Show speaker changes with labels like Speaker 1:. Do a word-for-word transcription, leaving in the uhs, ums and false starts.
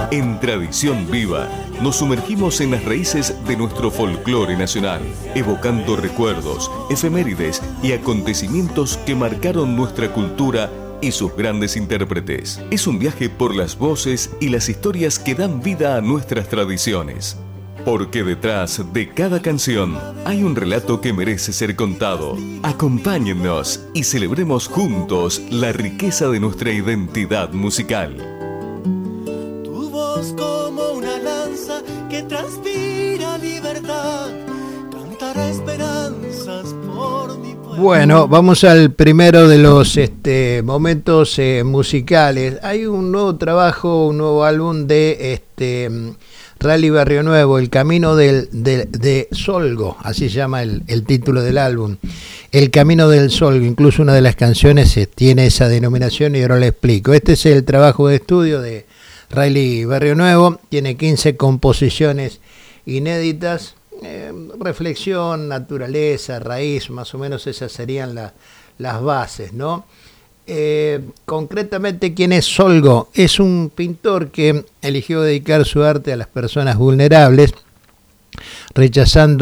Speaker 1: En Tradición Viva, nos sumergimos en las raíces de nuestro folclore nacional, evocando recuerdos, efemérides y acontecimientos que marcaron nuestra cultura y sus grandes intérpretes. Es un viaje por las voces y las historias que dan vida a nuestras tradiciones. Porque detrás de cada canción hay un relato que merece ser contado. Acompáñennos y celebremos juntos la riqueza de nuestra identidad musical.
Speaker 2: Como una lanza que transpira libertad, cantará esperanzas por mi pueblo.
Speaker 3: Bueno, vamos al primero de los este, momentos eh, musicales. Hay un nuevo trabajo, un nuevo álbum de este Rally Barrio Nuevo, El Camino del, de, de Solgo, así se llama el, el título del álbum. El Camino del Solgo, incluso una de las canciones eh, tiene esa denominación y ahora le explico. Este es el trabajo de estudio de Rally Barrio Nuevo, tiene quince composiciones inéditas, eh, reflexión, naturaleza, raíz, más o menos esas serían la, las bases, ¿no? Eh, concretamente, ¿quién es Solgo? Es un pintor que eligió dedicar su arte a las personas vulnerables, rechazando